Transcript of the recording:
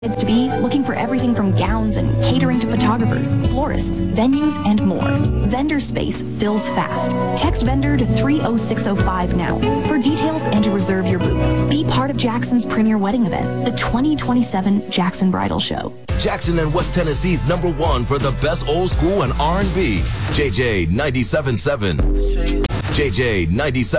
Kids to be looking for everything from gowns and catering to photographers, florists, venues, and more. Vendor space fills fast. Text vendor to 30605 now for details and to reserve your booth. Be part of Jackson's premier wedding event, the 2027 Jackson Bridal Show. Jackson and West Tennessee's #1 for the best old school and R&B. JJ 97.7. JJ 97.